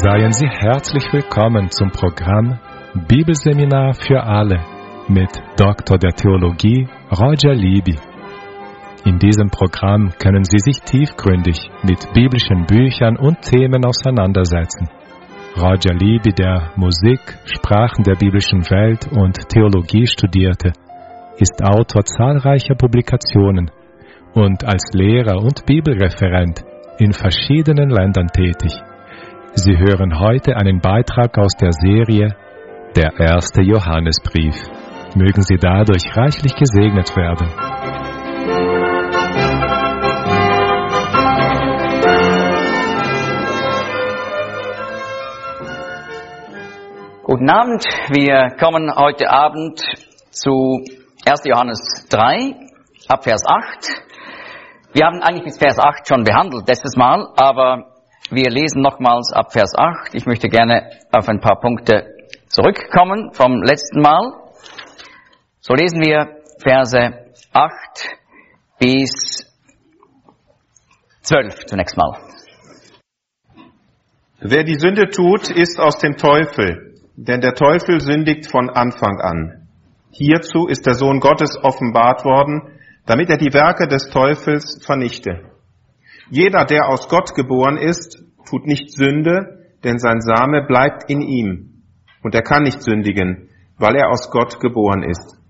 Seien Sie herzlich willkommen zum Programm Bibelseminar für alle mit Doktor der Theologie Roger Libby. In diesem Programm können Sie sich tiefgründig mit biblischen Büchern und Themen auseinandersetzen. Roger Libby, der Musik, Sprachen der biblischen Welt und Theologie studierte, ist Autor zahlreicher Publikationen und als Lehrer und Bibelreferent in verschiedenen Ländern tätig. Sie hören heute einen Beitrag aus der Serie Der erste Johannesbrief. Mögen Sie dadurch reichlich gesegnet werden. Guten Abend, wir kommen heute Abend zu 1. Johannes 3, ab Vers 8. Wir haben eigentlich bis Vers 8 schon behandelt letztes Mal, aber wir lesen nochmals ab Vers 8. Ich möchte gerne auf ein paar Punkte zurückkommen vom letzten Mal. So lesen wir Verse 8 bis 12 zunächst mal. Wer die Sünde tut, ist aus dem Teufel, denn der Teufel sündigt von Anfang an. Hierzu ist der Sohn Gottes offenbart worden, damit er die Werke des Teufels vernichte. Jeder, der aus Gott geboren ist, tut nicht Sünde, denn sein Same bleibt in ihm. Und er kann nicht sündigen, weil er aus Gott geboren ist.